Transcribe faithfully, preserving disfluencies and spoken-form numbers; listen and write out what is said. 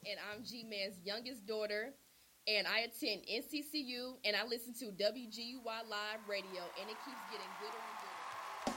and I'm G Man's youngest daughter. And I attend N C C U and I listen to W G U Y Live Radio, and it keeps getting gooder and